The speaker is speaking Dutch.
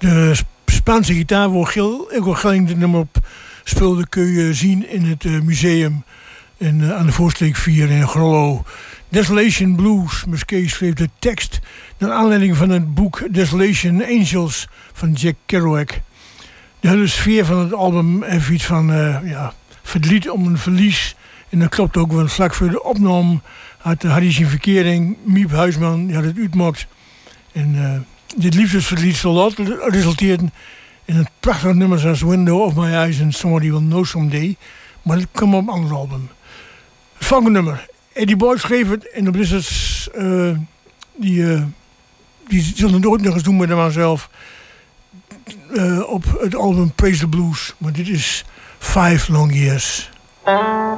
De Spaanse gitaar waar Ilko Gelling dit nummer op speelde kun je zien in het museum aan de Voorstreek 4 in Grollo. Desolation Blues. Musquet schreef de tekst naar aanleiding van het boek Desolation Angels van Jack Kerouac. De hele sfeer van het album heeft iets van verdriet om een verlies. En dat klopt ook, want vlak voor de opname had hij zijn verkering. Miep Huisman die had het uitmokt. En dit liefdesverdriet zal later resulteren in een prachtig nummer zoals Window of My Eyes and Somebody Will Know Someday. Maar dat kwam op een ander album. Het volgende nummer. Eddie Boy schreef het en de Blizzards die zullen het ooit nog eens doen met hem zelf op het album Praise the Blues. Maar dit is 5 Long Years.